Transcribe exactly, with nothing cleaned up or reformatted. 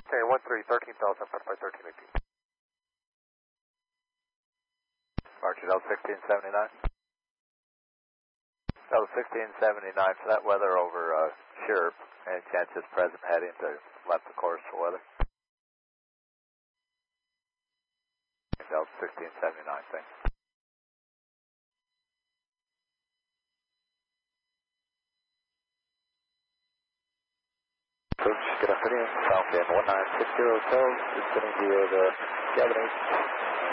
Okay, one three, thirteen thousand, five thirteen eighteen. Archer, that was sixteen seventy-nine. That was sixteen seventy-nine for that weather over uh, Shirp. Any chances present heading to left the course for weather? That was sixteen seventy-nine thing. Coach, good afternoon. Falcon one nine six zero Hotel, descending via the Gavin